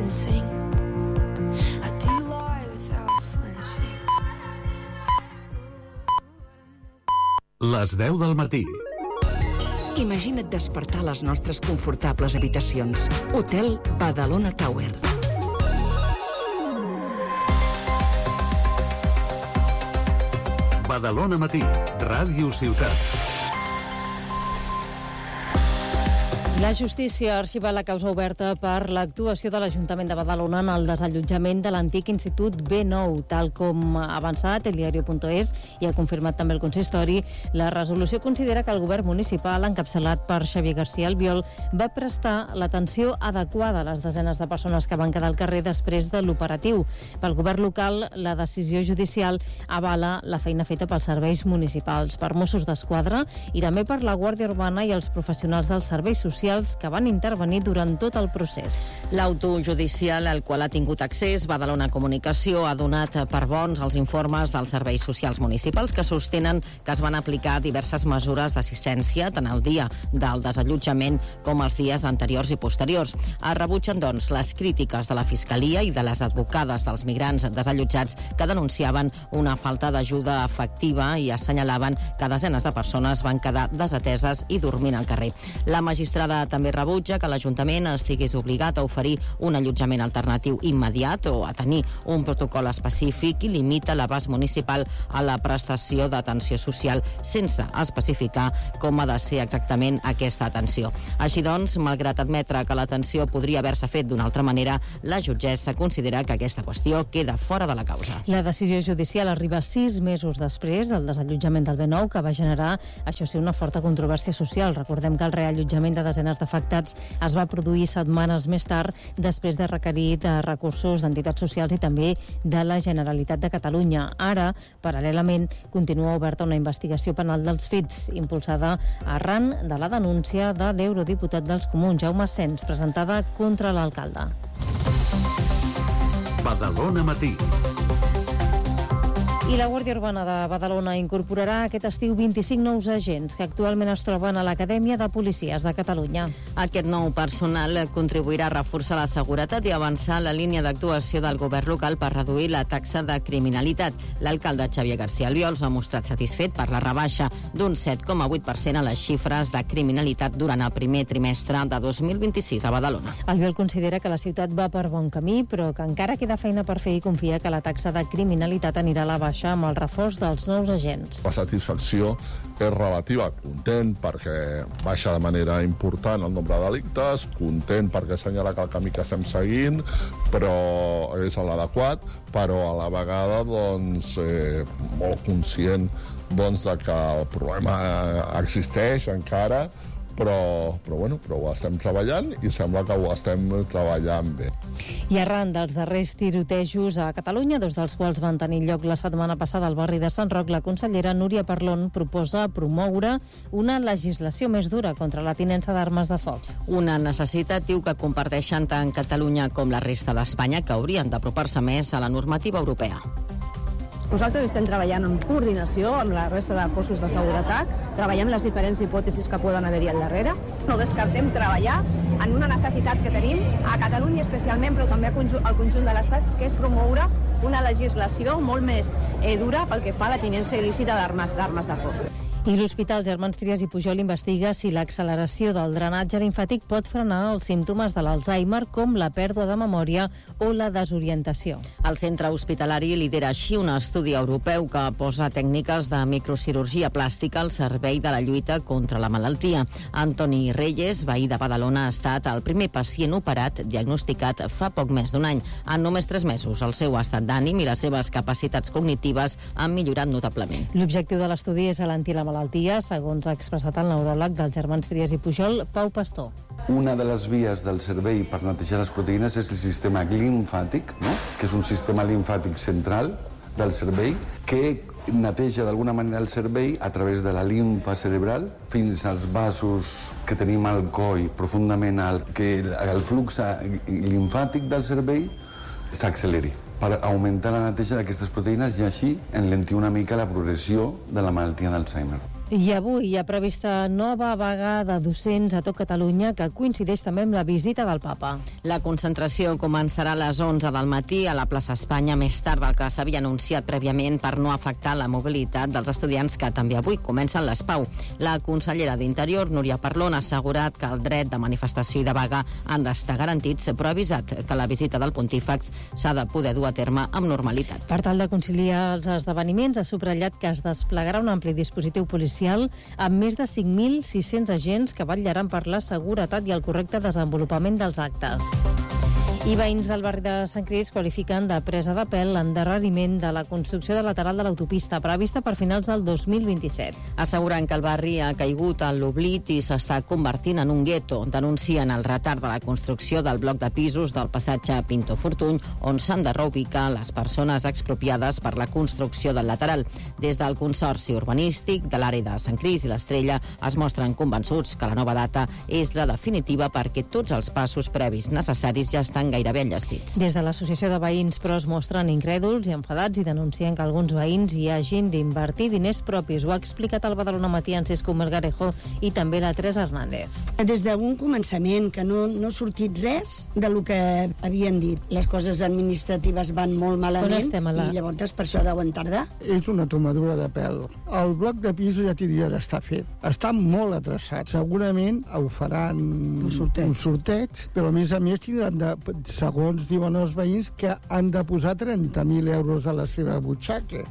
sing. I do lie without flinching. Les 10 del matí. Imagina't despertar a les nostres confortables habitacions. Hotel Badalona Tower. Badalona Matí, Ràdio Ciutat. La justícia ha arxivat la causa oberta per l'actuació de l'Ajuntament de Badalona en el desallotjament de l'antic Institut B9, tal com ha avançat el diario.es i ha confirmat també el consistori. La resolució considera que el govern municipal, encapçalat per Xavier García Albiol, va prestar l'atenció adequada a les desenes de persones que van quedar al carrer després de l'operatiu. Pel govern local, la decisió judicial avala la feina feta pels serveis municipals, per Mossos d'Esquadra i també per la Guàrdia Urbana i els professionals dels serveis socials que van intervenir durant tot el procés. L'auto judicial al qual ha tingut accés Badalona Comunicació ha donat per bons els informes dels serveis socials municipals que sostenen que es van aplicar diverses mesures d'assistència tant el dia del desallotjament com els dies anteriors i posteriors. Es rebutgen, doncs, les crítiques de la Fiscalia i de les advocades dels migrants desallotjats que denunciaven una falta d'ajuda efectiva i assenyalaven que desenes de persones van quedar desateses i dormint al carrer. La magistrada també rebutja que l'Ajuntament estigués obligat a oferir un allotjament alternatiu immediat o a tenir un protocol específic i limita l'abast municipal a la prestació d'atenció social sense especificar com ha de ser exactament aquesta atenció. Així doncs, malgrat admetre que l'atenció podria haver-se fet d'una altra manera, la jutgessa considera que aquesta qüestió queda fora de la causa. La decisió judicial arriba 6 mesos després del desallotjament del B9, que va generar, això sí, una forta controvèrsia social. Recordem que el reallotjament de desenes d'afectats es va produir setmanes més tard després de requerir de recursos d'entitats socials i també de la Generalitat de Catalunya. Ara, paral·lelament, continua oberta una investigació penal dels fets, impulsada arran de la denúncia de l'eurodiputat dels Comuns, Jaume Sens, presentada contra l'alcalde. Badalona Matí. I la Guàrdia Urbana de Badalona incorporarà aquest estiu 25 nous agents que actualment es troben a l'Acadèmia de Policies de Catalunya. Aquest nou personal contribuirà a reforçar la seguretat i avançar la línia d'actuació del govern local per reduir la taxa de criminalitat. L'alcalde Xavier García Albiol s'ha mostrat satisfet per la rebaixa d'un 7,8% a les xifres de criminalitat durant el primer trimestre de 2026 a Badalona. Albiol considera que la ciutat va per bon camí, però que encara queda feina per fer i confia que la taxa de criminalitat anirà a la baixa amb el reforç dels nous agents. La satisfacció és relativa, content perquè baixa de manera important el nombre de delictes, content perquè assenyala que el camí que estem seguint però és l'adequat, però a la vegada doncs, molt conscient doncs, de que el problema existeix encara, però ho estem treballant i sembla que ho estem treballant bé. I arran dels darrers tirotejos a Catalunya, dos dels quals van tenir lloc la setmana passada al barri de Sant Roc, la consellera Núria Parlon proposa promoure una legislació més dura contra la tinença d'armes de foc. Una necessitat, diu, que comparteixen tant Catalunya com la resta d'Espanya, que haurien d'apropar-se més a la normativa europea. Nosaltres estem treballant en coordinació amb la resta de cossos de seguretat, treballant les diferents hipòtesis que poden haver-hi al darrere. No descartem treballar en una necessitat que tenim a Catalunya especialment, però també al conjunt de l'Estat, que és promoure una legislació molt més dura pel que fa a la tinença il·lícita d'armes de foc. I l'Hospital Germans Trias i Pujol investiga si l'acceleració del drenatge limfàtic pot frenar els símptomes de l'Alzheimer, com la pèrdua de memòria o la desorientació. El centre hospitalari lidera així un estudi europeu que posa tècniques de microcirurgia plàstica al servei de la lluita contra la malaltia. Antoni Reyes, veí de Badalona, ha estat el primer pacient operat diagnosticat fa poc més d'un any. En només 3 mesos, el seu estat d'ànim i les seves capacitats cognitives han millorat notablement. L'objectiu de l'estudi és alentir la malaltia, segons ha expressat el neuròleg dels Germans Trias i Pujol, Pau Pastor. Una de les vies del cervell per netejar les proteïnes és el sistema limfàtic, no? Que és un sistema limfàtic central del cervell que neteja d'alguna manera el cervell a través de la limfa cerebral fins als vasos que tenim al coll profundament alt, que el flux limfàtic del cervell s'acceleri per augmentar la neteja d'aquestes proteïnes i així enlentir una mica la progressió de la malaltia d'Alzheimer. I avui hi ha prevista nova vaga de docents a tot Catalunya que coincideix també amb la visita del papa. La concentració començarà a les 11 del matí a la plaça Espanya, més tard del que s'havia anunciat prèviament per no afectar la mobilitat dels estudiants, que també avui comencen les PAU. La consellera d'Interior, Núria Parlon, ha assegurat que el dret de manifestació i de vaga han d'estar garantits, però ha avisat que la visita del pontífex s'ha de poder dur a terme amb normalitat. Per tal de conciliar els esdeveniments, ha subratllat que es desplegarà un ampli dispositiu policial amb més de 5.600 agents que vetllaran per la seguretat i el correcte desenvolupament dels actes. I veïns del barri de Sant Crist qualifiquen de presa de pèl l'endarreriment de la construcció de lateral de l'autopista prevista per finals del 2027. Asseguren que el barri ha caigut en l'oblit i s'està convertint en un gueto. Denuncien el retard de la construcció del bloc de pisos del passatge Pinto Fortuny, on s'han de reubicar les persones expropiades per la construcció del lateral. Des del Consorci Urbanístic de l'àrea de Sant Crist i l'Estrella es mostren convençuts que la nova data és la definitiva perquè tots els passos previs necessaris ja estan gairebé enllestits. Des de l'Associació de Veïns, però, es mostren incrèduls i enfadats i denuncien que alguns veïns hi hagin d'invertir diners propis. Ho ha explicat el Badalona Matí en Cisco Melgarejo i també la Teresa Hernández. Des d'un començament, que no ha sortit res de lo que havien dit. Les coses administratives van molt malament i llavors per això deuen tardar. És una tomadura de pèl. El bloc de pisos ja tindria d'estar fet. Està molt atrasat. Segurament ho faran un sorteig, però a més tindran segons diuen els veïns, que han de posar 30.000 euros de la seva butxaca.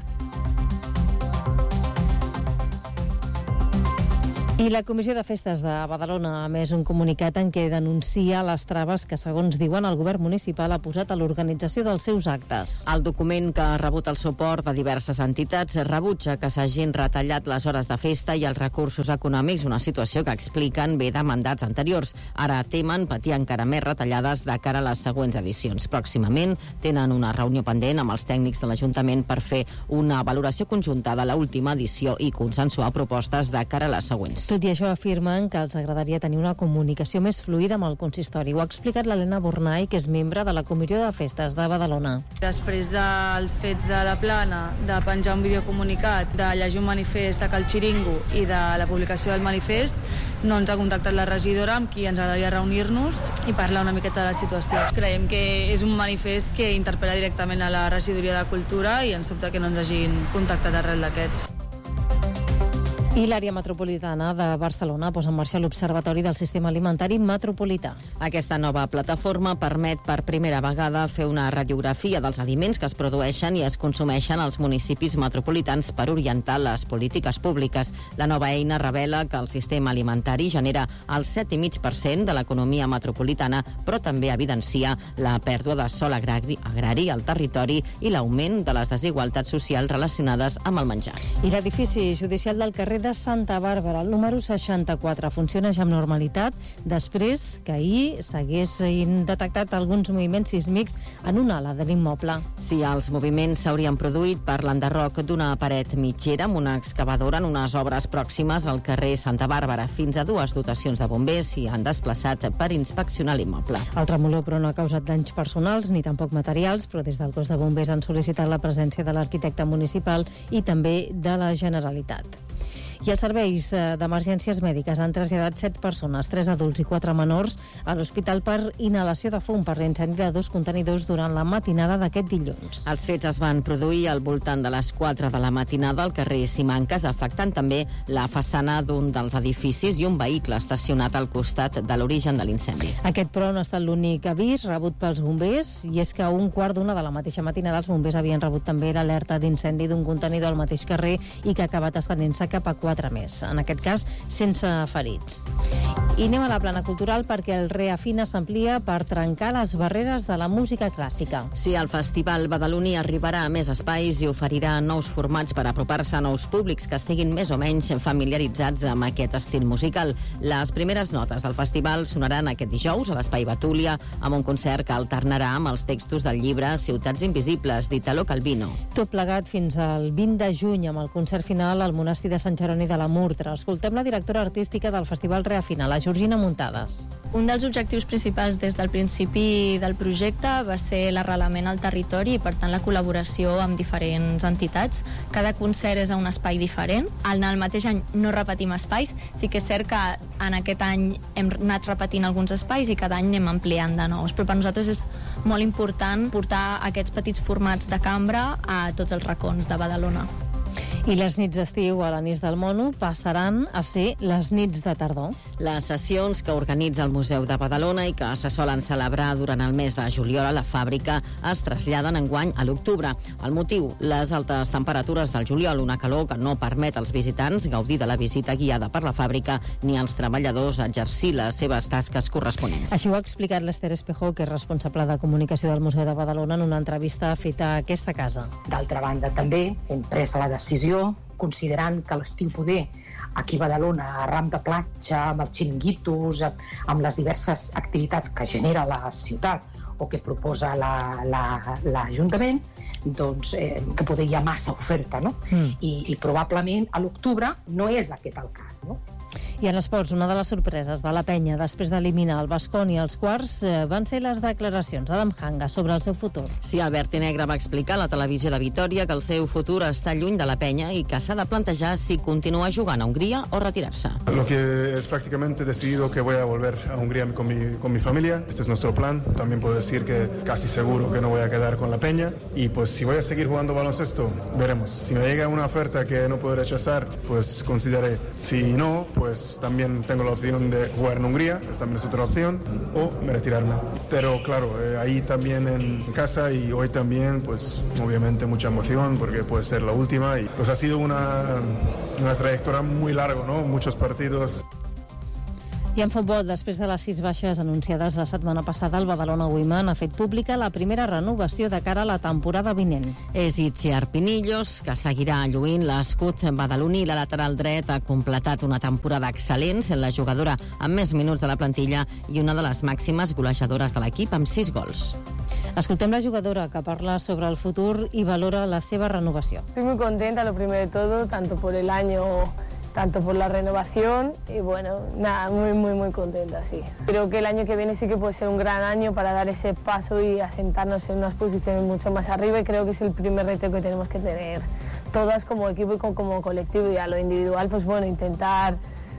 I la Comissió de Festes de Badalona ha emès un comunicat en què denuncia les traves que, segons diuen, el govern municipal ha posat a l'organització dels seus actes. El document, que ha rebut el suport de diverses entitats, rebutja que s'hagin retallat les hores de festa i els recursos econòmics, una situació que expliquen ve de mandats anteriors. Ara temen patir encara més retallades de cara a les següents edicions. Pròximament tenen una reunió pendent amb els tècnics de l'Ajuntament per fer una valoració conjunta de l'última edició i consensuar propostes de cara a les següents. Tot i això, afirmen que els agradaria tenir una comunicació més fluida amb el consistori. Ho ha explicat l'Helena Bornai, que és membre de la Comissió de Festes de Badalona. Després dels fets de la Plana, de penjar un videocomunicat, de llegir un manifest a Cal Xiringo i de la publicació del manifest, no ens ha contactat la regidora amb qui ens agradaria reunir-nos i parlar una miqueta de la situació. Creiem que és un manifest que interpel·la directament a la regidoria de Cultura i ens sobta que no ens hagin contactat arrel d'aquests. I l'àrea metropolitana de Barcelona posa en marxa l'Observatori del Sistema Alimentari Metropolità. Aquesta nova plataforma permet per primera vegada fer una radiografia dels aliments que es produeixen i es consumeixen als municipis metropolitans per orientar les polítiques públiques. La nova eina revela que el sistema alimentari genera el 7,5% de l'economia metropolitana, però també evidencia la pèrdua de sòl agrari al territori i l'augment de les desigualtats socials relacionades amb el menjar. I l'edifici judicial del carrer de Santa Bàrbara, el número 64, funciona ja amb normalitat després que ahir s'haguessin detectat alguns moviments sísmics en una ala de l'immoble. Sí, els moviments s'haurien produït per l'enderroc d'una paret mitgera amb una excavadora en unes obres pròximes al carrer Santa Bàrbara. Fins a 2 dotacions de bombers s'hi han desplaçat per inspeccionar l'immoble. El tremolor, però, no ha causat danys personals ni tampoc materials, però des del cos de bombers han sol·licitat la presència de l'arquitecte municipal i també de la Generalitat. I els serveis d'emergències mèdiques han traslladat 7 persones, 3 adults i 4 menors, a l'hospital per inhalació de fum per l'incendi de 2 contenidors durant la matinada d'aquest dilluns. Els fets es van produir al voltant de les 4 de la matinada al carrer Simancas, afectant també la façana d'un dels edificis i un vehicle estacionat al costat de l'origen de l'incendi. Aquest, però, no ha estat l'únic avís rebut pels bombers, i és que a 1:15 de la mateixa matinada els bombers havien rebut també l'alerta d'incendi d'un contenidor al mateix carrer i que ha acabat estenent-se cap a 4 més, en aquest cas sense ferits. I anem a la plana cultural perquè el Reafina s'amplia per trencar les barreres de la música clàssica. Sí, el Festival Badaloní arribarà a més espais i oferirà nous formats per apropar-se a nous públics que estiguin més o menys familiaritzats amb aquest estil musical. Les primeres notes del festival sonaran aquest dijous a l'Espai Batúlia amb un concert que alternarà amb els textos del llibre Ciutats Invisibles, d'Italo Calvino. Tot plegat fins al 20 de juny amb el concert final al Monestir de Sant Jeroni de la Murtra. Escoltem la directora artística del Festival Reafina, la Georgina Muntades. Un dels objectius principals des del principi del projecte va ser l'arrelament al territori i, per tant, la col·laboració amb diferents entitats. Cada concert és a un espai diferent. En el mateix any no repetim espais. Sí que és cert que en aquest any hem anat repetint alguns espais i cada any anem ampliant de nous. Però per nosaltres és molt important portar aquests petits formats de cambra a tots els racons de Badalona. I les nits d'estiu a l'Anís del Mono passaran a ser les nits de tardor. Les sessions que organitza el Museu de Badalona i que se solen celebrar durant el mes de juliol a la fàbrica es traslladen enguany a l'octubre. El motiu, les altes temperatures del juliol, una calor que no permet als visitants gaudir de la visita guiada per la fàbrica ni als treballadors exercir les seves tasques corresponents. Així ho ha explicat l'Ester Espejo, que és responsable de comunicació del Museu de Badalona, en una entrevista feta a aquesta casa. D'altra banda, també hem pres la decisió, considerant que l'estiu poder aquí a Badalona, arran de platja, amb els xiringuitos, amb les diverses activitats que genera la ciutat o que proposa l'Ajuntament, doncs que poder hi ha massa oferta, no? I probablement a l'octubre no és aquest el cas, no? I en esports, una de les sorpreses de la penya després d'eliminar el Baskonia als quarts van ser les declaracions d'Adam Hanga sobre el seu futur. Sí, Albert Negre va explicar a la televisió de Vitòria que el seu futur està lluny de la penya i que s'ha de plantejar si continuar jugant a Hongria o retirar-se. Lo que es prácticamente decidido que voy a volver a Hungría con mi familia. Este es nuestro plan. También puedo decir que casi seguro que no voy a quedar con la peña. Y pues si voy a seguir jugando baloncesto, veremos. Si me llega una oferta que no puedo rechazar, pues consideraré. Si no, pues también tengo la opción de jugar en Hungría, esta también es otra opción, o me retirarme. Pero claro, ahí también en casa y hoy también, pues obviamente mucha emoción porque puede ser la última. Y pues ha sido una trayectoria muy larga, ¿no? Muchos partidos. I en futbol, després de les 6 baixes anunciades la setmana passada, el Badalona Women ha fet pública la primera renovació de cara a la temporada vinent. És Itziar Pinillos, que seguirà lluint l'escut badaloní. La lateral dret ha completat una temporada excel·lent, sent la jugadora amb més minuts de la plantilla i una de les màximes golejadores de l'equip, amb 6 gols. Escoltem la jugadora, que parla sobre el futur i valora la seva renovació. Estoy muy contenta, lo primero de todo, tanto por el año, tanto por la renovación y bueno, nada, muy contenta, sí. Creo que el año que viene sí que puede ser un gran año para dar ese paso y asentarnos en unas posiciones mucho más arriba y creo que es el primer reto que tenemos que tener todas como equipo y como colectivo, y a lo individual, pues bueno, intentar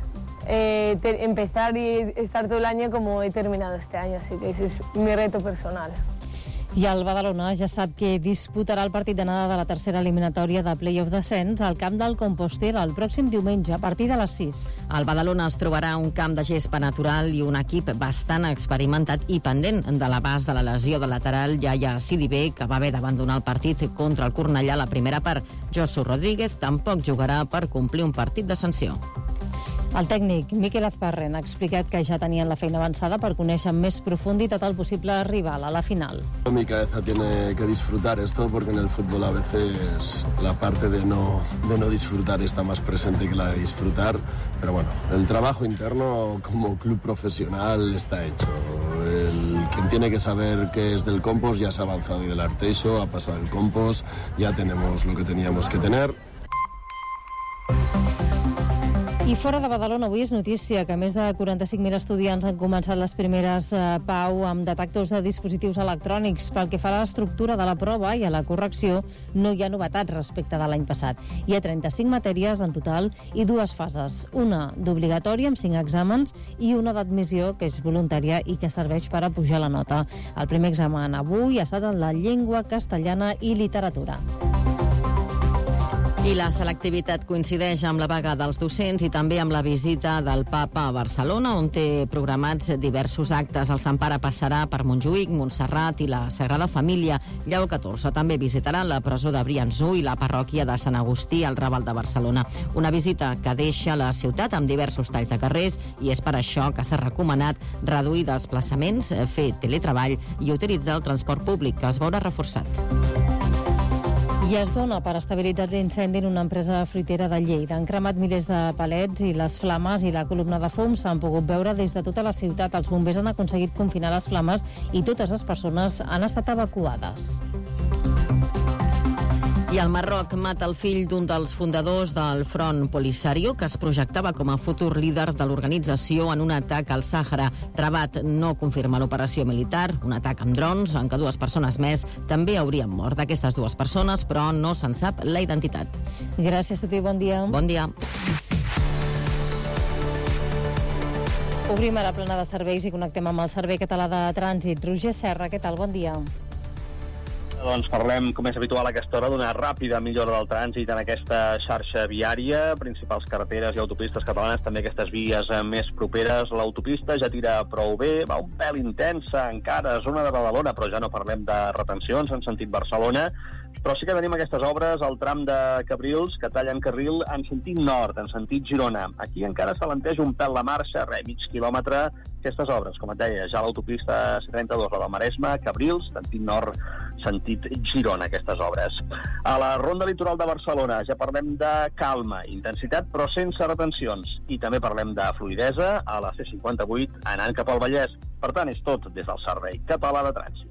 empezar y estar todo el año como he terminado este año, así que ese es mi reto personal. I el Badalona ja sap que disputarà el partit d'anada de la tercera eliminatòria de play-off descens al camp del Compostela el pròxim diumenge a partir de les 6. El Badalona es trobarà un camp de gespa natural i un equip bastant experimentat i pendent de l'abast de la lesió de lateral Yaya Sidibé, que va haver d'abandonar el partit contra el Cornellà a la primera part. Josu Rodríguez tampoc jugarà per complir un partit de sanció. El tècnic Miquel Azparren ha explicat que ja tenien la feina avançada per conèixer amb més profunditat el possible rival a la final. Mi cabeza tiene que disfrutar esto porque en el fútbol a veces la parte de no disfrutar está más presente que la de disfrutar, pero bueno, el trabajo interno como club profesional está hecho. Quien tiene que saber qué es del Compost ya se ha avanzado y del Arteixo, ha pasado el Compost, ya tenemos lo que teníamos que tener. I fora de Badalona, avui és notícia que més de 45.000 estudiants han començat les primeres PAU amb detectors de dispositius electrònics. Pel que fa a l'estructura de la prova i a la correcció, no hi ha novetats respecte de l'any passat. Hi ha 35 matèries en total i 2 fases. Una d'obligatòria, amb 5 exàmens, i una d'admissió, que és voluntària i que serveix per a pujar la nota. El primer examen avui ha estat en la llengua castellana i literatura. I la selectivitat coincideix amb la vaga dels docents i també amb la visita del Papa a Barcelona, on té programats diversos actes. El Sant Pare passarà per Montjuïc, Montserrat i la Sagrada Família. Lleó XIV també visitarà la presó de Briansú i la parròquia de Sant Agustí al Raval de Barcelona. Una visita que deixa la ciutat amb diversos talls de carrers i és per això que s'ha recomanat reduir desplaçaments, fer teletreball i utilitzar el transport públic, que es veurà reforçat. I es dona per estabilitzat l'incendi en una empresa fruitera de Lleida. Han cremat milers de palets i les flames i la columna de fum s'han pogut veure des de tota la ciutat. Els bombers han aconseguit confinar les flames i totes les persones han estat evacuades. I el Marroc mata el fill d'un dels fundadors del Front Polisario, que es projectava com a futur líder de l'organització en un atac al Sàhara. Rabat no confirma l'operació militar, un atac amb drons en què 2 persones més també haurien mort. D'aquestes 2 persones, però, no se'n sap la identitat. Gràcies, Tuti, bon dia. Bon dia. Obrim ara plana de serveis i connectem amb el Servei Català de Trànsit. Roger Serra, què tal? Bon dia. Doncs parlem, com és habitual a aquesta hora, d'una ràpida millora del trànsit en aquesta xarxa viària, principals carreteres i autopistes catalanes, també aquestes vies més properes. L'autopista ja tira prou bé, va un pèl intensa encara a zona de Badalona, però ja no parlem de retencions en sentit Barcelona, però sí que tenim aquestes obres al tram de Cabrils que tallen carril en sentit nord, en sentit Girona. Aquí encara s'alenteix un pèl la marxa, mig quilòmetre, aquestes obres, com et deia, ja l'autopista C32, la del Maresme, Cabrils, sentit nord, sentit Girona, aquestes obres. A la Ronda Litoral de Barcelona ja parlem de calma, intensitat, però sense retencions. I també parlem de fluidesa a la C58 anant cap al Vallès. Per tant, és tot des del Servei Català de Trànsit.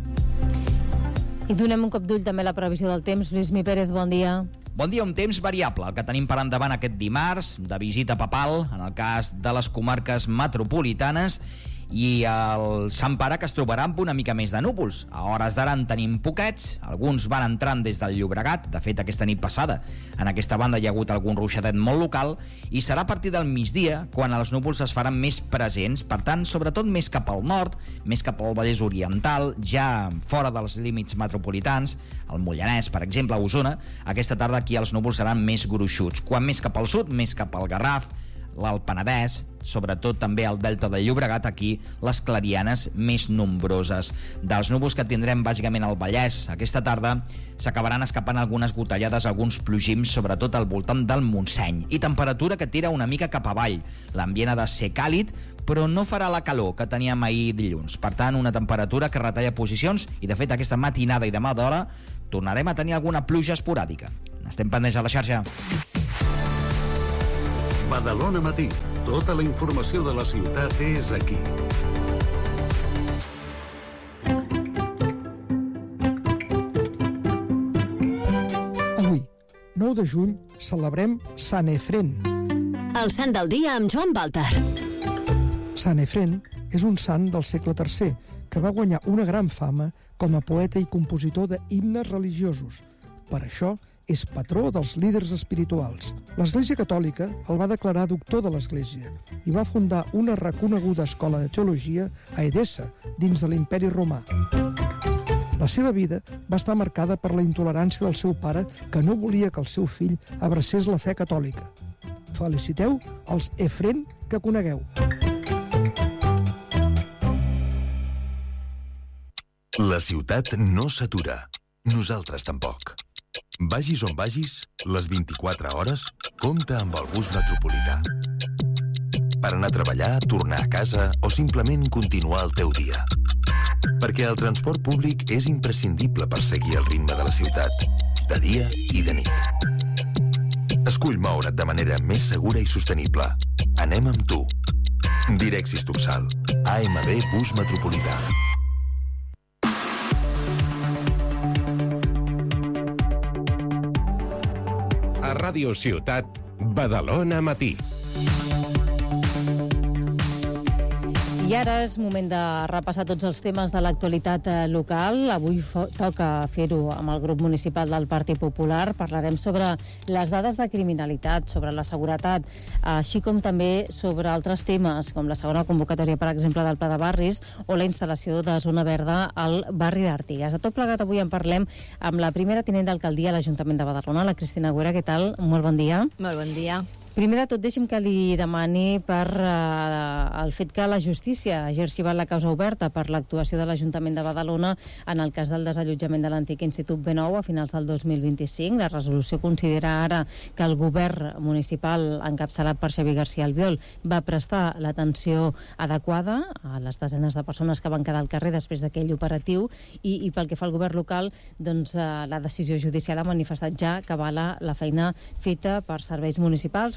I donem un cop d'ull també a la previsió del temps. Lluís Mi Pérez, bon dia. Bon dia, un temps variable, el que tenim per endavant aquest dimarts, de visita papal, en el cas de les comarques metropolitanes, i el Sant Pare, que es trobarà amb una mica més de núvols. A hores d'ara en tenim poquets, alguns van entrant des del Llobregat, de fet aquesta nit passada en aquesta banda hi ha hagut algun ruixadet molt local, i serà a partir del migdia quan els núvols es faran més presents, per tant, sobretot més cap al nord, més cap al Vallès Oriental, ja fora dels límits metropolitans, el Mollanès, per exemple, a Osona. Aquesta tarda aquí els núvols seran més gruixuts, quan més cap al sud, més cap al Garraf, l'Alt Penedès, sobretot també al Delta del Llobregat, aquí les clarianes més nombroses. Dels núvols que tindrem bàsicament al Vallès aquesta tarda s'acabaran escapant algunes gotellades, alguns plogims, sobretot al voltant del Montseny, i temperatura que tira una mica cap avall. L'ambient ha de ser càlid, però no farà la calor que teníem ahir dilluns. Per tant, una temperatura que retalla posicions, i de fet aquesta matinada i demà d'hora tornarem a tenir alguna pluja esporàdica. Estem pendents a la xarxa. Badalona Matí. Tota la informació de la ciutat és aquí. Avui, 9 de juny, celebrem Sant Efrén. El sant del dia amb Joan Baltar. Sant Efrén és un sant del segle III que va guanyar una gran fama com a poeta i compositor d'himnes religiosos. Per això, és patró dels líders espirituals. L'Església Catòlica el va declarar doctor de l'Església i va fundar una reconeguda escola de teologia a Edessa, dins de l'Imperi Romà. La seva vida va estar marcada per la intolerància del seu pare, que no volia que el seu fill abracés la fe catòlica. Feliciteu els Efrén que conegueu. La ciutat no s'atura. Nosaltres tampoc. Vagis on vagis, les 24 hores, compta amb el bus metropolità. Per anar a treballar, tornar a casa o simplement continuar el teu dia. Perquè el transport públic és imprescindible per seguir el ritme de la ciutat, de dia i de nit. Escull moure't de manera més segura i sostenible. Anem amb tu. Direxis Tuxal. AMB Bus Metropolità. A Ràdio Ciutat, Badalona Matí. I ara és moment de repassar tots els temes de l'actualitat local. Avui toca fer-ho amb el grup municipal del Partit Popular. Parlarem sobre les dades de criminalitat, sobre la seguretat, així com també sobre altres temes, com la segona convocatòria, per exemple, del Pla de Barris o la instal·lació de zona verda al barri d'Artigas. A tot plegat, avui en parlem amb la primera tinent d'alcaldia a l'Ajuntament de Badalona, la Cristina Agüera. Què tal? Molt bon dia. Molt bon dia. Primer de tot, deixi'm que li demani per el fet que la justícia hagi arxivat la causa oberta per l'actuació de l'Ajuntament de Badalona en el cas del desallotjament de l'antic Institut B9 a finals del 2025. La resolució considera ara que el govern municipal, encapçalat per Xavier García Albiol, va prestar l'atenció adequada a les desenes de persones que van quedar al carrer després d'aquell operatiu i pel que fa al govern local, doncs la decisió judicial ha manifestat ja que avala la feina feta per serveis municipals,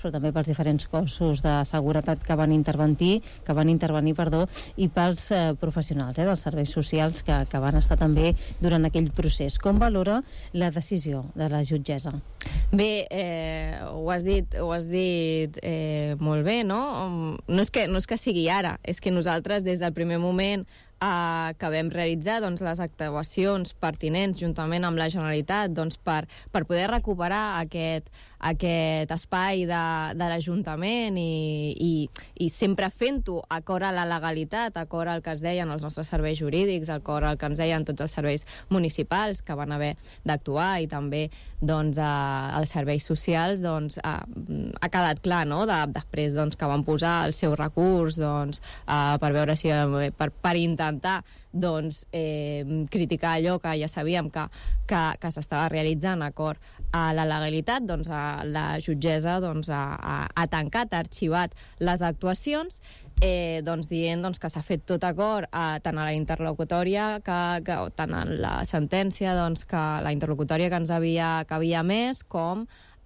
però també pels diferents cossos de seguretat que van intervenir, i pels professionals dels serveis socials que van estar també durant aquell procés. Com valora la decisió de la jutgessa? Bé, ho has dit molt bé, no? No és que sigui ara, és que nosaltres des del primer moment que vam realitzar les actuacions pertinents juntament amb la Generalitat per poder recuperar aquest espai de l'Ajuntament i sempre fent-ho acord a la legalitat, acord al que es deien els nostres serveis jurídics, acord al que ens deien tots els serveis municipals que van haver d'actuar i també els serveis socials, ha quedat clar, no? Després que van posar el seu recurs per veure si per intentar criticar allò que ja sabíem que s'estava realitzant acord a la legalitat, la jutgessa ha tancat, ha arxivat les actuacions, dient que s'ha fet tot acord tant a la interlocutòria tant a la sentència que la interlocutòria que havia emès com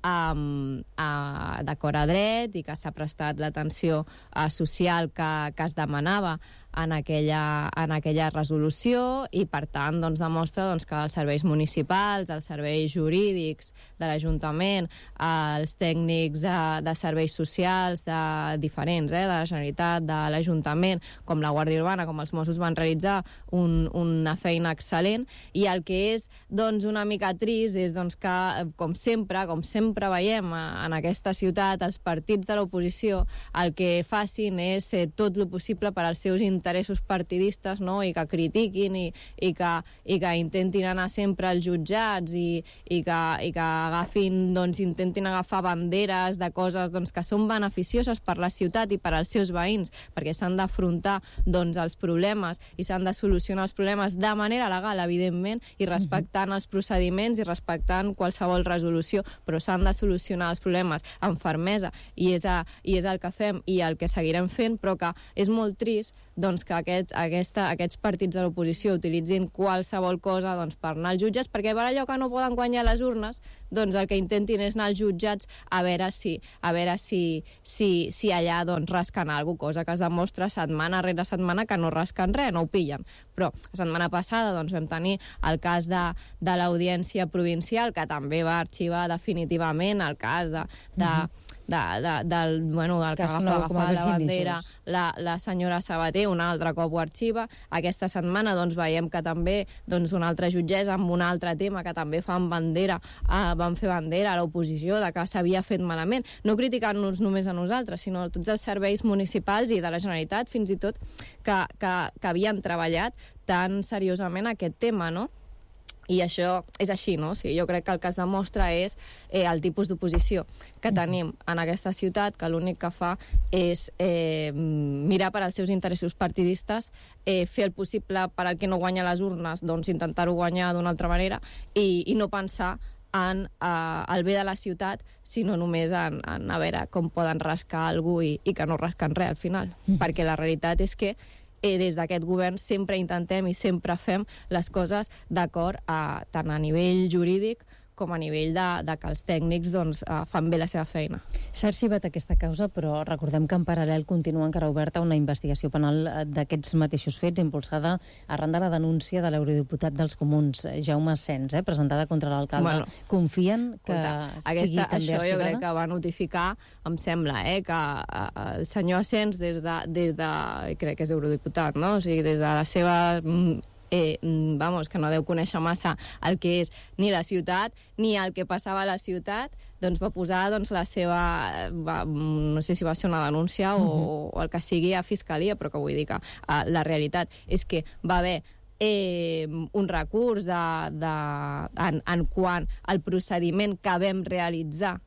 d'acord a dret i que s'ha prestat l'atenció social que es demanava en aquella resolució i, per tant, demostra que els serveis municipals, els serveis jurídics de l'Ajuntament, els tècnics de serveis socials diferents, de la Generalitat, de l'Ajuntament, com la Guàrdia Urbana, com els Mossos, van realitzar una feina excel·lent, i el que és una mica trist és que, com sempre veiem en aquesta ciutat, els partits de l'oposició el que facin és tot el possible per als seus interessos partidistes, no? I que critiquin i que intentin anar sempre als jutjats i que intentin agafar banderes de coses que són beneficioses per la ciutat i per als seus veïns, perquè s'han d'afrontar els problemes i s'han de solucionar els problemes de manera legal, evidentment, i respectant els procediments i respectant qualsevol resolució, però s'han de solucionar els problemes amb fermesa, i és el que fem i el que seguirem fent, però que és molt trist que aquests partits de l'oposició utilitzin qualsevol cosa per anar als jutjats, perquè per allò que no poden guanyar les urnes, el que intentin és anar als jutjats a veure si allà rasquen alguna cosa, que es demostra setmana rere setmana que no rasquen res, no ho pillen. Però la setmana passada vam tenir el cas de l'Audiència Provincial, que també va arxivar definitivament el cas del que agafa la bandera la senyora Sabater, un altre cop ho arxiva. Aquesta setmana veiem que també una altra jutgessa amb un altre tema que també van fer bandera a l'oposició de que s'havia fet malament, no criticant-nos només a nosaltres, sinó a tots els serveis municipals i de la Generalitat fins i tot que havien treballat tan seriosament aquest tema, no? I això és així, no? O sigui, jo crec que el que es demostra és el tipus d'oposició que tenim en aquesta ciutat, que l'únic que fa és mirar per als seus interessos partidistes, fer el possible per al que no guanya les urnes, intentar-ho guanyar d'una altra manera, i no pensar en el bé de la ciutat, sinó només en a veure com poden rascar algú i que no rasquen res al final. Perquè la realitat és que des d'aquest govern sempre intentem i sempre fem les coses d'acord tant a nivell jurídic com a nivell de que els tècnics fan bé la seva feina. S'ha arxivat aquesta causa, però recordem que en paral·lel continua encara oberta una investigació penal d'aquests mateixos fets, impulsada arran de la denúncia de l'eurodiputat dels Comuns, Jaume Asens, presentada contra l'alcalde. Confien que sigui també arxivada? Això jo crec que va notificar, em sembla, que el senyor Asens, des de crec que és eurodiputat, no? O sigui, des de la seva... que no deu conèixer massa el que és ni la ciutat ni el que passava a la ciutat, va posar la seva, no sé si va ser una denúncia o el que sigui a Fiscalia, però que vull dir que la realitat és que va haver un recurs en quant al procediment que vam realitzar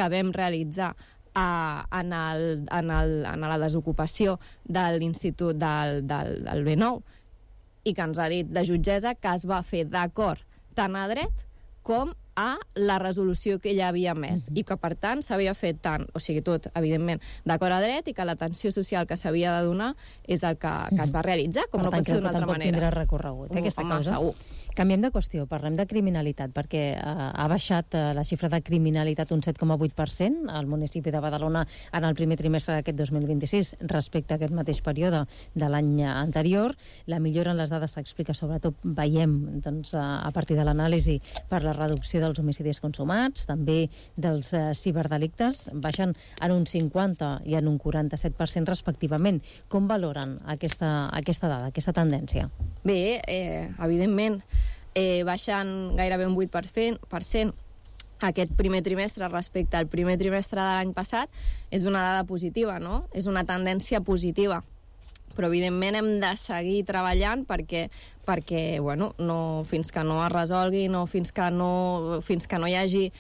en la desocupació de l'Institut del B9, i que ens ha dit la jutgessa que es va fer d'acord tant a dret com a la resolució que ella havia emès i que, per tant, s'havia fet tant, o sigui, tot, evidentment, d'acord a dret i que l'atenció social que s'havia de donar és el que es va realitzar, com no pot ser d'una altra manera. Per tant, tindrà recorregut, aquesta causa. Segur. Canviem de qüestió, parlem de criminalitat, perquè ha baixat la xifra de criminalitat un 7,8% al municipi de Badalona en el primer trimestre d'aquest 2026 respecte a aquest mateix període de l'any anterior. La millora en les dades s'explica, sobretot, veiem doncs, a partir de l'anàlisi per la reducció dels homicidis consumats, també dels ciberdelictes, baixen en un 50 i en un 47% respectivament. Com valoren aquesta dada, aquesta tendència? Bé, evidentment, baixant gairebé un 8% aquest primer trimestre respecte al primer trimestre de l'any passat és una dada positiva, no? És una tendència positiva. Però, evidentment, hem de seguir treballant perquè bueno, fins que no es resolgui, fins que no hi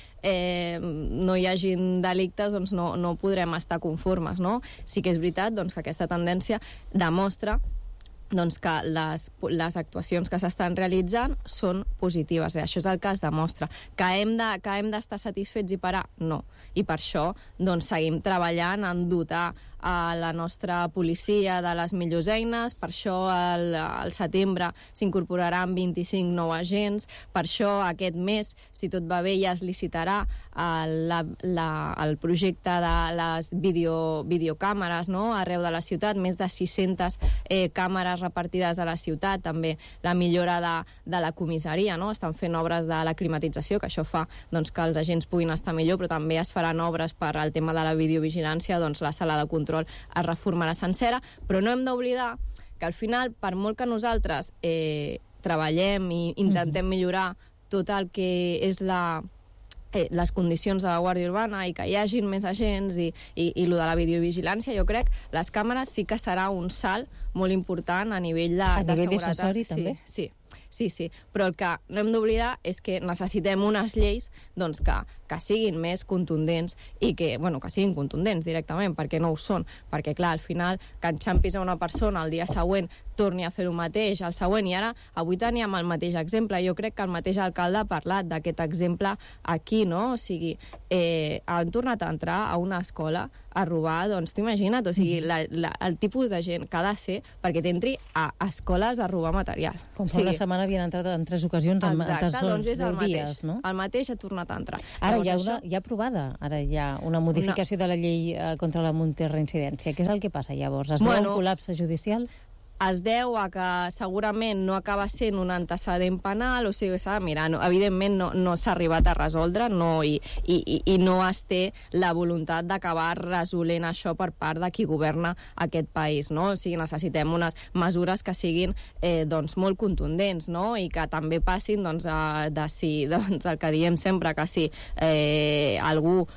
hagi delictes, doncs no podrem estar conformes, no? Sí que és veritat doncs, que aquesta tendència demostra doncs, que les actuacions que s'estan realitzant són positives. Això és el que es demostra. Que hem d'estar satisfets i parar? No. I per això doncs, seguim treballant en dotar a la nostra policia de les millors eines. Per això al setembre s'incorporaran 25 nous agents. Per això aquest mes, si tot va bé, ja es licitarà el projecte de les videocàmeres, no? Arreu de la ciutat, més de 600 càmeres repartides a la ciutat, també la millora de la comissaria, no? Estan fent obres de la climatització, que això fa doncs, que els agents puguin estar millor, però també es faran obres per al tema de la videovigilància, doncs la sala de control es reformarà sencera, però no hem d'oblidar que al final, per molt que nosaltres treballem i intentem millorar tot el que és les condicions de la Guàrdia Urbana i que hi hagin més agents i lo de la videovigilància, jo crec les càmeres sí que serà un salt molt important a nivell de seguretat. A nivell dissuasori, també? Sí, però el que no hem d'oblidar és que necessitem unes lleis doncs, que siguin més contundents i que siguin contundents directament, perquè no ho són. Perquè, clar, al final, que enxampis a una persona el dia següent torni a fer el mateix, el següent, i ara avui teníem el mateix exemple. Jo crec que el mateix alcalde ha parlat d'aquest exemple aquí, no? O sigui, han tornat a entrar a una escola a robar, doncs tu imagina't, o sigui, el tipus de gent que ha de ser perquè t'entri a escoles a robar material. Com fa una setmana havien entrat en 3 ocasions en tan sols 10 dies, no? El mateix ha tornat a entrar. Ara hi ha aprovada, ara hi ha una modificació de la llei contra la multireincidència. Què és el que passa llavors? Es veu un col·lapse judicial? Es deu a que segurament no acaba sent un antecedent penal, o sigui, s'ha de mirar. Evidentment no s'ha arribat a resoldre i no es té la voluntat d'acabar resolent això per part de qui governa aquest país, no? O sigui, necessitem unes mesures que siguin doncs, molt contundents, no? I que també passin doncs, de si, doncs, el que diem sempre, que si algú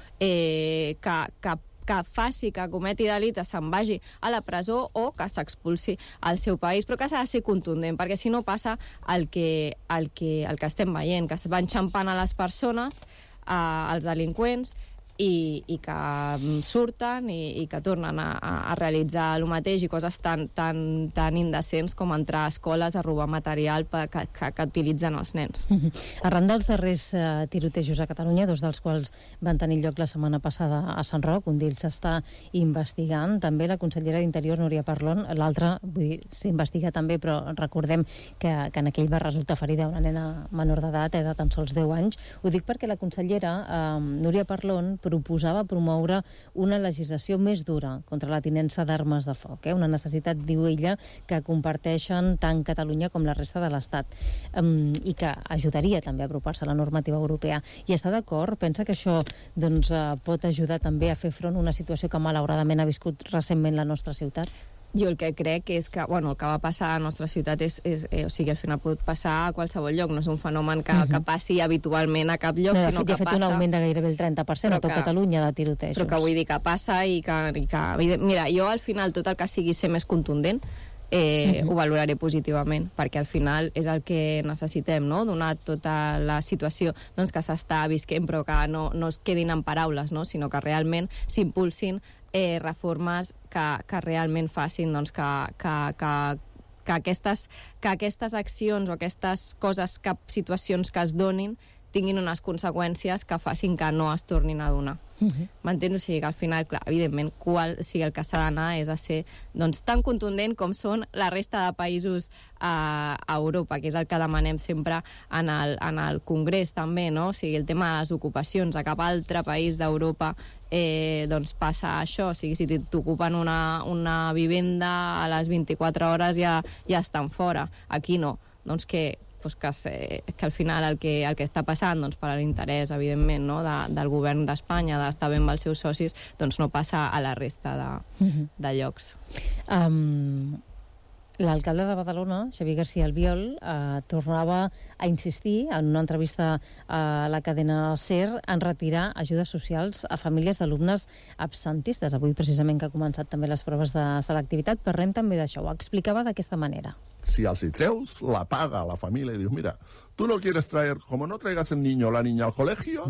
que faci, que cometi delicte, se'n vagi a la presó o que s'expulsi al seu país, però que s'ha de ser contundent, perquè si no passa el que estem veient, que es van enxampant a les persones, als delinqüents, i que surten i que tornen a realitzar el mateix i coses tan indecents com entrar a escoles a robar material que utilitzen els nens. Arran dels darrers tirotejos a Catalunya, 2 dels quals van tenir lloc la setmana passada a Sant Roc, un d'ells s'està investigant, també la consellera d'Interior, Núria Parlon, l'altre s'investiga també, però recordem que en aquell va resultar ferida una nena menor d'edat, de tan sols 10 anys. Ho dic perquè la consellera Núria Parlon proposava promoure una legislació més dura contra la tinença d'armes de foc, una necessitat, diu ella, que comparteixen tant Catalunya com la resta de l'Estat, i que ajudaria també a apropar-se a la normativa europea. I està d'acord? Pensa que això doncs, pot ajudar també a fer front a una situació que malauradament ha viscut recentment la nostra ciutat? Jo el que crec és que, el que va passar a la nostra ciutat o sigui, al final pot passar a qualsevol lloc, no és un fenomen que passi habitualment a cap lloc, sinó que passa... Ha fet un augment de gairebé el 30% a tot Catalunya de tirotejos. Però que vull dir que passa i que... Mira, jo al final tot el que sigui ser més contundent ho valoraré positivament, perquè al final és el que necessitem, no? Donar tota la situació doncs, que s'està visquent, però que no es quedin en paraules, no? Sinó que realment s'impulsin reformes que realment facin doncs, que aquestes accions o aquestes coses, situacions que es donin tinguin unes conseqüències que facin que no es tornin a donar. M'entens? O sigui que al final, clar, evidentment, el que s'ha d'anar és a ser tan contundent com són la resta de països a Europa, que és el que demanem sempre en el Congrés també, no? O sigui, el tema de les ocupacions, a cap altre país d'Europa passa això. O sigui, si t'ocupen una vivenda, a les 24 hores ja estan fora. Aquí no. Doncs que al final el que està passant per l'interès, evidentment, no, del govern d'Espanya d'estar bé amb els seus socis, doncs no passa a la resta de llocs. L'alcalde de Badalona, Xavier García Albiol, tornava a insistir en una entrevista a la cadena SER en retirar ajudes socials a famílies d'alumnes absentistes. Avui, precisament, que ha començat també les proves de selectivitat, parlem també d'això. Ho explicava d'aquesta manera. Si els hi treus, la paga la familia y dius, mira, tú no quieres traer, como no traigas el niño o la niña al colegio,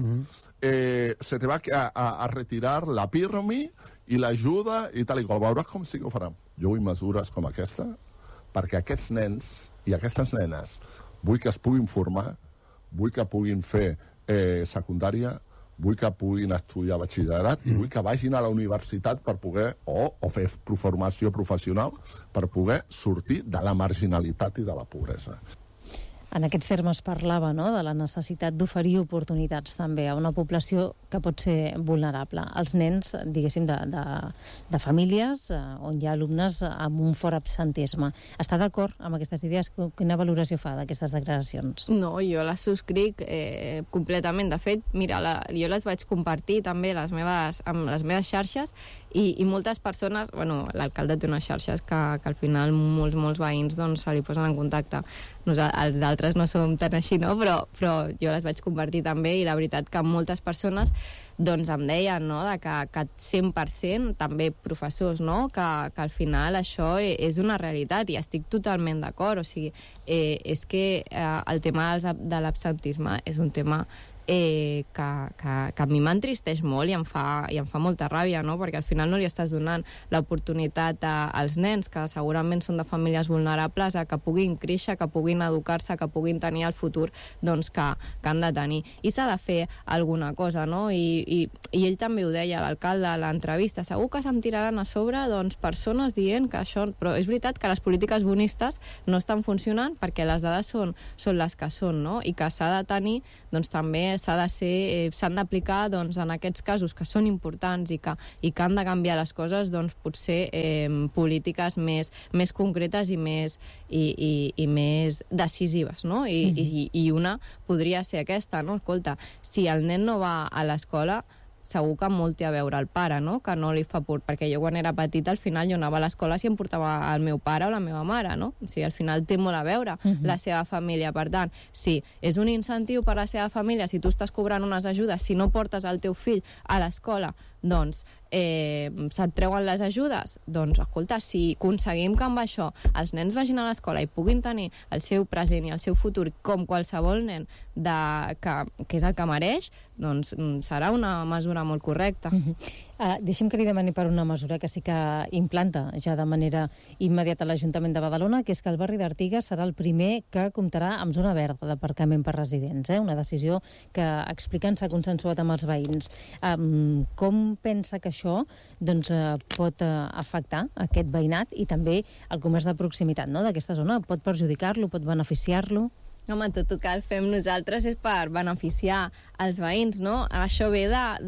se te va a retirar la PIRMI i l'ajuda i tal i qual. Veuràs com sí que ho faran. Jo vull mesures com aquesta perquè aquests nens i aquestes nenes vull que es puguin formar, vull que puguin fer secundària, vull que puguin estudiar batxillerat i vull que vagin a la universitat per poder, o fer formació professional, per poder sortir de la marginalitat i de la pobresa. En aquests termes parlava, no?, de la necessitat d'oferir oportunitats també a una població que pot ser vulnerable. Els nens, diguéssim, de famílies on hi ha alumnes amb un fort absentisme. Està d'acord amb aquestes idees? Quina valoració fa d'aquestes declaracions? No, jo les subscric completament. De fet, mira, jo les vaig compartir també amb les meves xarxes i moltes persones, l'alcalde té unes xarxes que al final molts veïns se li posen en contacte. Els altres no som tan així, no? Però jo les vaig compartir també i la veritat que moltes persones em deien, no?, que 100%, també professors, no?, que al final això és una realitat i estic totalment d'acord. O sigui, és que el tema de l'absentisme és un tema que a mi m'entristeix molt i em fa molta ràbia, no? Perquè al final no li estàs donant l'oportunitat als nens, que segurament són de famílies vulnerables, que puguin créixer, que puguin educar-se, que puguin tenir el futur que han de tenir. I s'ha de fer alguna cosa, no? I ell també ho deia, l'alcalde, a l'entrevista. Segur que se'm tiraran a sobre persones dient que això... Però és veritat que les polítiques bonistes no estan funcionant perquè les dades són les que són, no? I que s'ha de tenir, també s'han d'aplicar en aquests casos que són importants i que han de canviar les coses, potser polítiques més concretes i més decisives, no? I una podria ser aquesta, no? Escolta, si el nen no va a l'escola, segur que molt té a veure el pare, no?, que no li fa por, perquè jo quan era petita al final jo anava a l'escola si em portava el meu pare o la meva mare, no? O sigui, al final té molt a veure la seva família. Per tant, si és un incentiu per a la seva família, si tu estàs cobrant unes ajudes, si no portes el teu fill a l'escola, se't treuen les ajudes, escolta, si aconseguim que amb això els nens vagin a l'escola i puguin tenir el seu present i el seu futur com qualsevol nen que és el que mereix, serà una mesura molt correcta. Deixi'm que li demani per una mesura que sí que implanta ja de manera immediata l'Ajuntament de Badalona, que és que el barri d'Artigas serà el primer que comptarà amb zona verda d'aparcament per residents, una decisió que expliquen s'ha consensuat amb els veïns. Com pensa que això pot afectar aquest veïnat i també el comerç de proximitat, no?, d'aquesta zona? Pot perjudicar-lo, pot beneficiar-lo? Home, tot el que el fem nosaltres és per beneficiar els veïns, no? Això ve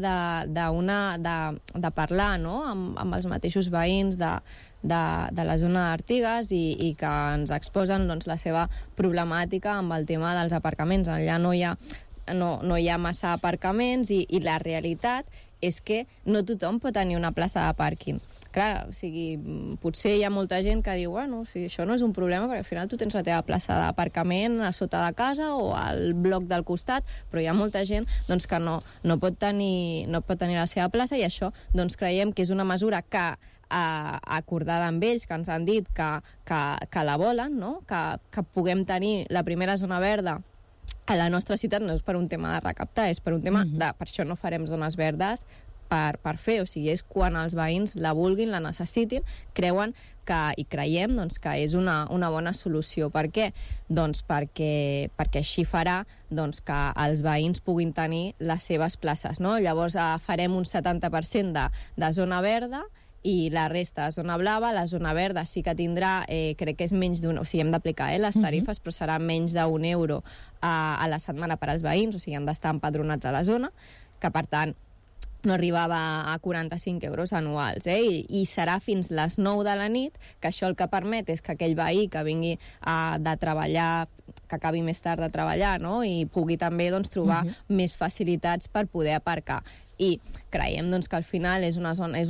de parlar, no?, amb els mateixos veïns de la zona d'Artigas i que ens exposen la seva problemàtica amb el tema dels aparcaments. Allà no hi ha massa aparcaments i la realitat és que no tothom pot tenir una plaça de pàrquing. Clar, o sigui, potser hi ha molta gent que diu, això no és un problema perquè al final tu tens la teva plaça d'aparcament a sota de casa o al bloc del costat, però hi ha molta gent que no pot tenir la seva plaça i això creiem que és una mesura que acordada amb ells, que ens han dit que la volen, no? Que puguem tenir la primera zona verda a la nostra ciutat. No és per un tema de recaptar, és per un tema per això no farem zones verdes per fer, o sigui, és quan els veïns la vulguin, la necessitin, creuen i creiem doncs, que és una bona solució. Per què? Doncs perquè així farà doncs, que els veïns puguin tenir les seves places, no? Llavors farem un 70% de zona verda i la resta de zona blava. La zona verda sí que tindrà, crec que és menys d'un... O sigui, hem d'aplicar les tarifes, però serà menys d'1 € a la setmana per als veïns, o sigui, han d'estar empadronats a la zona, que per tant no arribava a 45 € anuals, i serà fins les 9 de la nit, que això el que permet és que aquell veí que vingui de treballar, que acabi més tard de treballar, no? I pugui també doncs, trobar més facilitats per poder aparcar. I creiem doncs, que al final és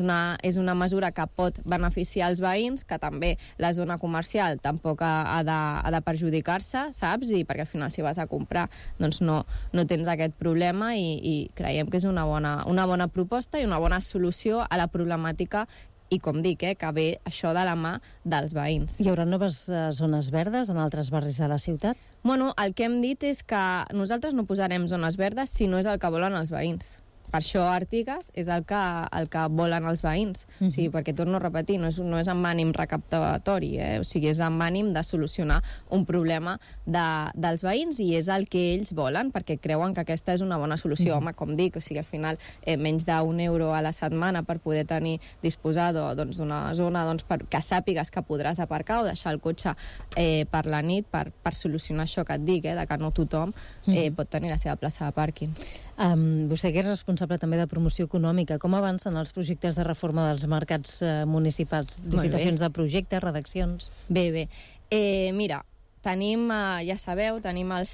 una mesura que pot beneficiar els veïns, que també la zona comercial tampoc ha de perjudicar-se, saps? I perquè al final si vas a comprar doncs no tens aquest problema i creiem que és una bona proposta i una bona solució a la problemàtica i, com dic, que ve això de la mà dels veïns. Hi haurà noves zones verdes en altres barris de la ciutat? Bueno, el que hem dit és que nosaltres no posarem zones verdes si no és el que volen els veïns. Per això Artigas és el que volen els veïns. O sigui, perquè, torno a repetir, no és amb ànim recaptatori, o sigui, és amb ànim de solucionar un problema dels veïns i és el que ells volen, perquè creuen que aquesta és una bona solució. Home, com dic, o sigui, al final, menys d'1 € a la setmana per poder disposar d'una zona que sàpigues que podràs aparcar o deixar el cotxe per la nit per solucionar això que et dic, de que no tothom pot tenir la seva plaça de pàrquing. Vostè que és responsable també de promoció econòmica, com avancen els projectes de reforma dels mercats municipals? Licitacions de projectes, redaccions? Bé. Mira, tenim, ja sabeu, tenim els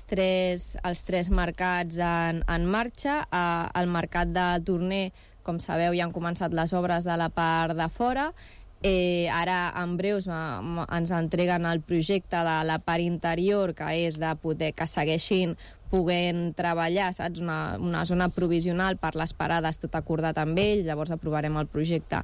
tres mercats en marxa. El mercat de Torner, com sabeu, ja han començat les obres de la part de fora. Ara, en breus, ens entreguen el projecte de la part interior, que és de poder que segueixin puguent treballar, saps? Una zona provisional per les parades, tot acordat amb ells. Llavors aprovarem el projecte,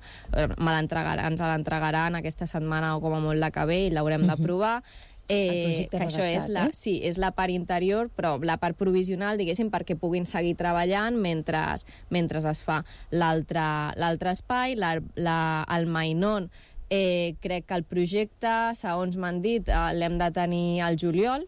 ens l'entregaran aquesta setmana o com a molt la que ve i l'haurem d'aprovar. Que això és la part interior, però la part provisional, diguéssim, perquè puguin seguir treballant mentre es fa l'altre espai. El Mainón, crec que el projecte, segons m'han dit, l'hem de tenir al juliol,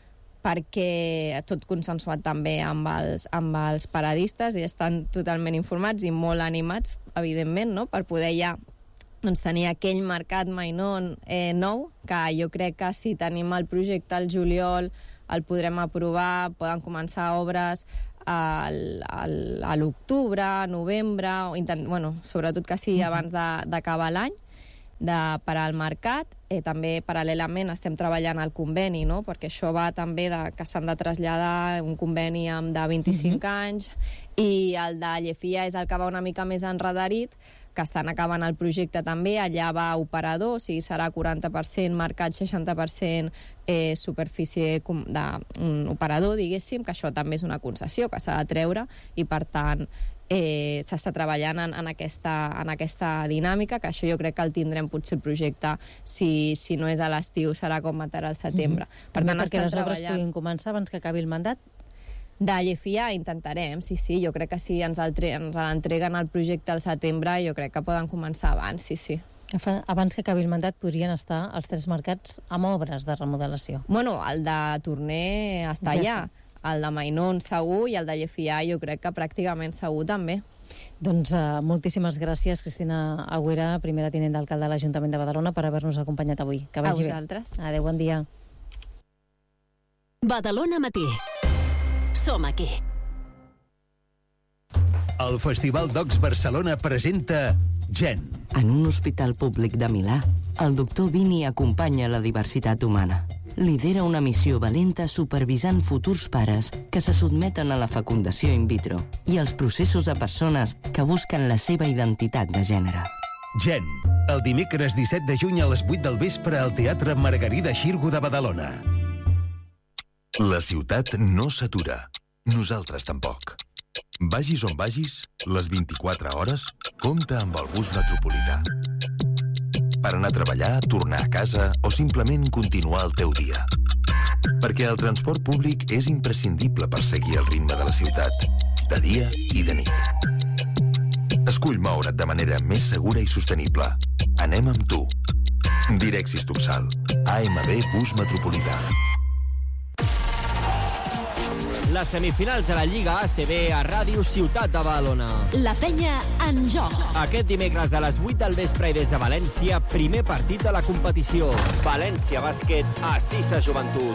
perquè tot consensuat també amb els paradistes i estan totalment informats i molt animats, evidentment, no? Per poder ja tenir aquell mercat Mainón nou, que jo crec que si tenim el projecte al juliol el podrem aprovar, poden començar obres a l'octubre, novembre, sobretot que sigui abans d'acabar l'any, per al mercat. També paral·lelament estem treballant al conveni, no? Perquè això va també que s'han de traslladar un conveni de 25 anys, i el de Llefia és el que va una mica més enredarit, que estan acabant el projecte també. Allà va operador, o sigui, serà 40% mercat, 60% superfície d'un operador, diguéssim, que això també és una concessió que s'ha de treure i, per tant, s'està treballant en aquesta dinàmica, que això jo crec que el tindrem potser el projecte, si no és a l'estiu, serà com matar al setembre. Per tant, perquè les obres puguin començar abans que acabi el mandat? De Llefia intentarem, sí, jo crec que si ens l'entreguen el projecte al setembre, jo crec que poden començar abans, sí. Abans que acabi el mandat podrien estar els tres mercats amb obres de remodelació? Bueno, el de Torner està allà. El de Mainón segur i el de Llefia jo crec que pràcticament segur també. Doncs moltíssimes gràcies, Cristina Agüera, primera tinent d'alcalde de l'Ajuntament de Badalona, per haver-nos acompanyat avui. Que vagi bé. A vosaltres. Adéu, bon dia. Badalona Matí. Som aquí. El Festival Docs Barcelona presenta Gen. En un hospital públic de Milà, el doctor Vini acompanya la diversitat humana. Lidera una missió valenta supervisant futurs pares que se sotmeten a la fecundació in vitro i els processos de persones que busquen la seva identitat de gènere. Gen, el dimecres 17 de juny a les 8 del vespre al Teatre Margarida Xirgu de Badalona. La ciutat no s'atura. Nosaltres tampoc. Vagis on vagis, les 24 hores, compta amb el bus metropolità. Per anar a treballar, tornar a casa o simplement continuar el teu dia. Perquè el transport públic és imprescindible per seguir el ritme de la ciutat, de dia i de nit. Escull moure't de manera més segura i sostenible. Anem amb tu. Direxis Tuxal. AMB Bus Metropolità. Les semifinals de la Lliga ACB a Ràdio Ciutat de Badalona. La penya en joc. Aquest dimecres a les 8 del vespre i des de València, primer partit de la competició. València Bàsquet, Assisa Joventut.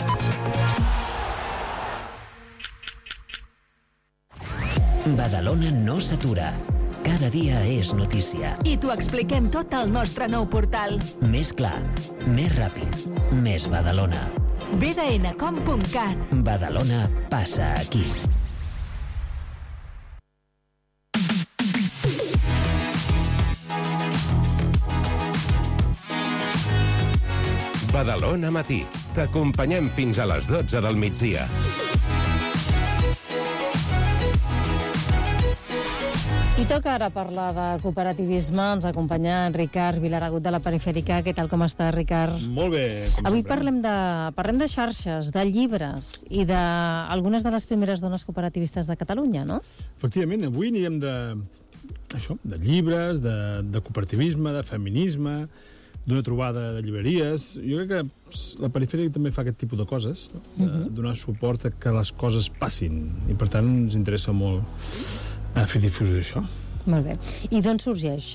Badalona no s'atura. Cada dia és notícia. I t'ho expliquem tot al nostre nou portal. Més clar, més ràpid, més Badalona. bdncom.cat. Badalona passa aquí. Badalona Matí. T'acompanyem fins a les 12 del migdia. I toca ara parlar de cooperativisme. Ens acompanya en Ricard Vilaragut de la Perifèrica. Què tal, com està, Ricard? Molt bé. Avui parlem de xarxes, de llibres i d'algunes de les primeres dones cooperativistes de Catalunya, no? Efectivament, avui anirem de llibres, de cooperativisme, de feminisme, d'una trobada de llibreries. Jo crec que la Perifèrica també fa aquest tipus de coses, no? De donar suport a que les coses passin. I, per tant, ens interessa molt a fer difusió d'això. Molt bé. I d'on sorgeix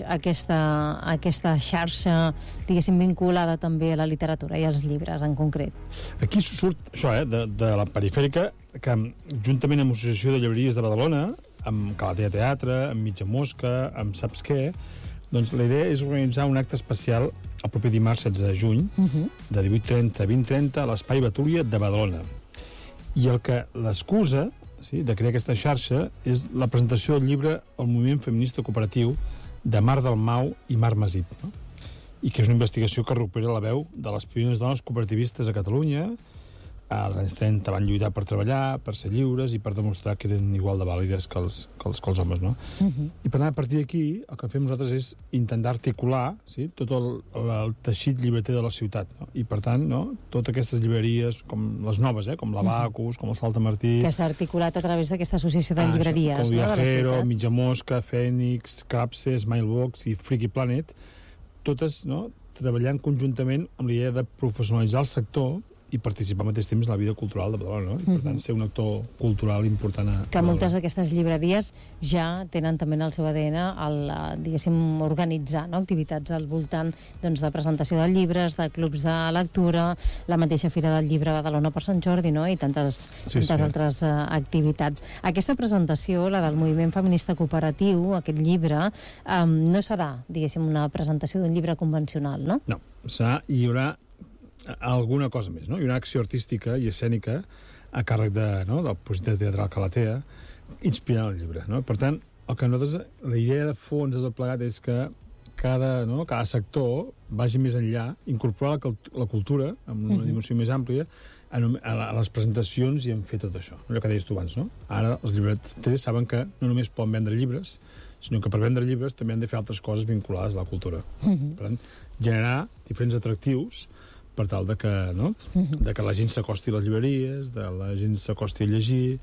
aquesta xarxa, diguéssim, vinculada també a la literatura i als llibres, en concret? Aquí surt això, de la Perifèrica, que juntament amb l'Associació de Llibreries de Badalona, amb Calatea Teatre, amb Mitja Mosca, amb Saps què, doncs la idea és organitzar un acte especial el proper dimarts 16 de juny, de 18:30 a 20:30, a l'Espai Betúlia de Badalona. I l'excusa de crear aquesta xarxa és la presentació del llibre El moviment feminista cooperatiu de Mar Dalmau i Mar Masip, no? I que és una investigació que recupera la veu de les primeres dones cooperativistes a Catalunya. Als anys 30 van lluitar per treballar, per ser lliures i per demostrar que eren igual de vàlides que els homes, no? I per tant, a partir d'aquí, el que fem nosaltres és intentar articular tot el teixit llibreter de la ciutat, no? I per tant, no, totes aquestes llibreries, com les noves, com la Bacus, com el Salta Martí... Que s'ha articulat a través d'aquesta associació de llibreries, com Viajero, Mitja Mosca, Fènix, Capse, Smilebox i Freaky Planet, totes, no, treballant conjuntament amb l'idea de professionalitzar el sector i participar al mateix temps en la vida cultural de Badalona, no? I, per tant, ser un actor cultural important a que moltes d'aquestes llibreries ja tenen també en el seu ADN diguéssim, organitzar, no? Activitats al voltant, doncs, de presentació de llibres, de clubs de lectura, la mateixa Fira del Llibre a Badalona per Sant Jordi, no? I tantes altres activitats. Aquesta presentació, la del moviment feminista cooperatiu, aquest llibre, no serà, diguéssim, una presentació d'un llibre convencional, no? No, hi haurà alguna cosa més, no? Hi ha una acció artística i escènica a càrrec del projecte teatral Calatea, inspirant el llibre, no? Per tant, la idea de fons de tot plegat és que cada sector vagi més enllà, incorporar la cultura amb una dimensió més àmplia a les presentacions i en fer tot això. Allò que deies tu abans, no? Ara els llibreters saben que no només poden vendre llibres, sinó que per vendre llibres també han de fer altres coses vinculades a la cultura. Per tant, generar diferents atractius per tal de que la gent s'acosti a les llibreries, de la gent s'acosti a llegir.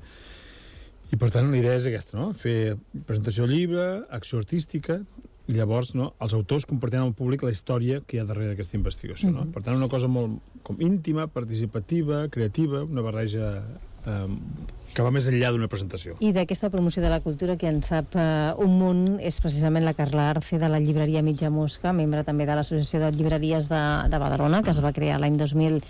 I, per tant, la idea és aquesta, no? Fer presentació de llibre, acció artística, i llavors els autors compartint amb el públic la història que hi ha darrere d'aquesta investigació, no? Per tant, una cosa molt íntima, participativa, creativa, una barreja que va més enllà d'una presentació. I d'aquesta promoció de la cultura, qui en sap un munt és precisament la Carla Arce de la llibreria Mitja Mosca, membre també de l'Associació de Llibreries de Badalona, que es va crear l'any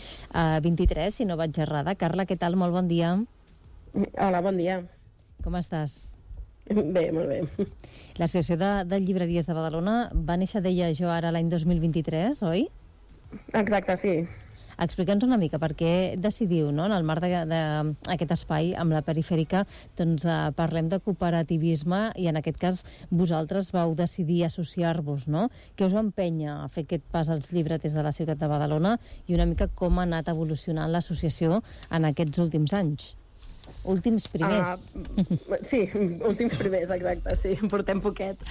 2023, si no vaig errada. Carla, què tal? Molt bon dia. Hola, bon dia. Com estàs? Bé, molt bé. L'Associació de Llibreries de Badalona va néixer, deia jo, ara l'any 2023, oi? Exacte, sí. Explica'ns una mica per què decidiu, no?, en el marc d'aquest espai amb la Perifèrica, doncs parlem de cooperativisme i en aquest cas vosaltres vau decidir associar-vos, no? Què us va empènyer a fer aquest pas als llibreters de la ciutat de Badalona i una mica com ha anat evolucionant l'associació en aquests últims anys? Últims primers. Sí, últims primers, exacte, sí, portem poquet.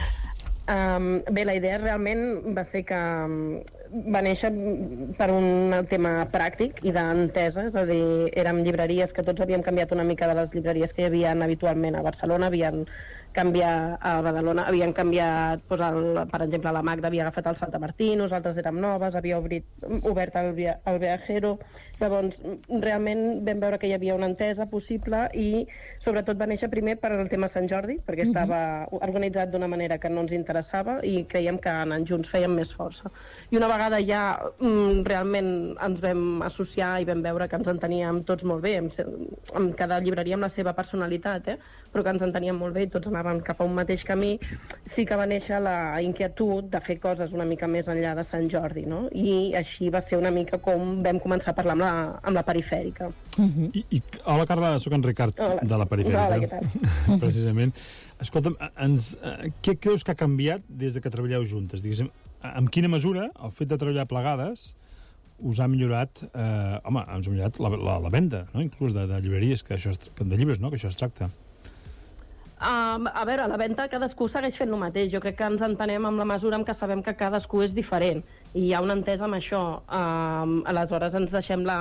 Bé, la idea realment va ser que va néixer per un tema pràctic i d'entesa, és a dir, érem llibreries que tots havíem canviat una mica de les llibreries que hi havia habitualment a Barcelona, havien canviar a Badalona. Havien canviat, per exemple, la Magda havia agafat el Santa Martí, nosaltres érem noves, havia obert el Viajero. Llavors, realment vam veure que hi havia una entesa possible i sobretot va néixer primer per al tema Sant Jordi, perquè estava organitzat d'una manera que no ens interessava i creiem que anant junts fèiem més força. I una vegada ja realment ens vam associar i vam veure que ens enteníem tots molt bé, amb cada llibreria amb la seva personalitat, però que ens enteníem molt bé i tots anàvem cap a un mateix camí, sí que va néixer la inquietud de fer coses una mica més enllà de Sant Jordi, no? I així va ser una mica com vam començar a parlar amb la perifèrica. Hola, Carla, soc en Ricard, de la perifèrica. Hola, què tal? Precisament. Escolta'm, què creus que ha canviat des que treballeu juntes? Diguéssim, en quina mesura el fet de treballar plegades us ha millorat, ens ha millorat la venda, no? Inclús de llibreries, de llibres, no? Que això es tracta. A veure, a la venda cadascú segueix fent el mateix. Jo crec que ens entenem amb la mesura en què sabem que cadascú és diferent i hi ha una entesa amb això. Aleshores ens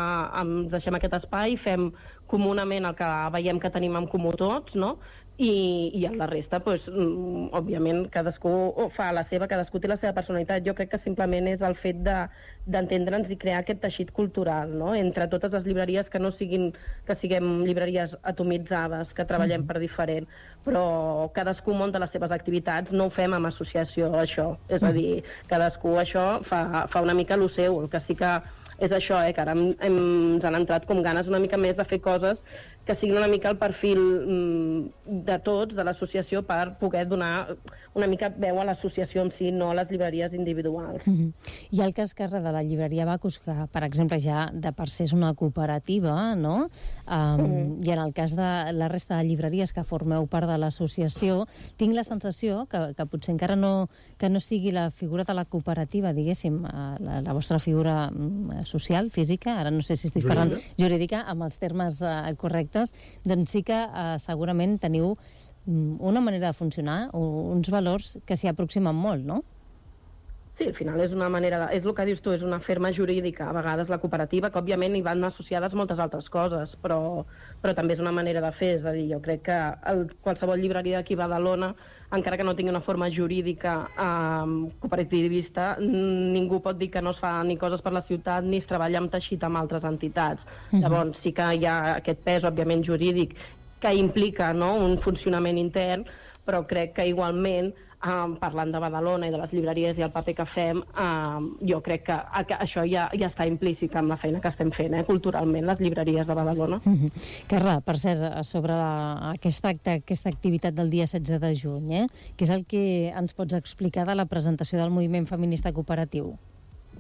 deixem aquest espai, fem comunament el que veiem que tenim en comú tots, no? I en la resta, òbviament, cadascú fa la seva, cadascú té la seva personalitat. Jo crec que simplement és el fet d'entendre'ns i crear aquest teixit cultural, no? Entre totes les llibreries, que no siguem llibreries atomitzades, que treballem per diferent, però cadascú munta les seves activitats, no ho fem amb associació, això. És a dir, cadascú això fa una mica el seu, el que sí que és això, que ara ens han entrat com ganes una mica més de fer coses que siguin una mica el perfil de tots, de l'associació, per poder donar una mica veu a l'associació en si, no a les llibreries individuals. Hi ha el cas que de la llibreria Bacus, que, per exemple, ja de per ser és una cooperativa, no? I en el cas de la resta de llibreries que formeu part de l'associació, tinc la sensació que potser encara no sigui la figura de la cooperativa, diguéssim, la vostra figura social, física, ara no sé si estic parlant jurídica, amb els termes correctes, doncs sí que segurament teniu una manera de funcionar, uns valors que s'hi aproximen molt, no? Sí, al final és una manera, és el que dius tu, és una firma jurídica, a vegades la cooperativa, que òbviament hi van associades moltes altres coses, però també és una manera de fer, és a dir, jo crec que qualsevol llibreria d'aquí a Badalona, encara que no tingui una forma jurídica cooperativista, ningú pot dir que no es fa ni coses per la ciutat ni es treballa amb teixit amb altres entitats. Llavors sí que hi ha aquest pes, òbviament, jurídic, que implica un funcionament intern, però crec que igualment, parlant de Badalona i de les llibreries i el paper que fem, jo crec que això ja està implícit amb la feina que estem fent, culturalment, les llibreries de Badalona. Carla, per cert, sobre aquesta activitat del dia 16 de juny, què és el que ens pots explicar de la presentació del moviment feminista cooperatiu?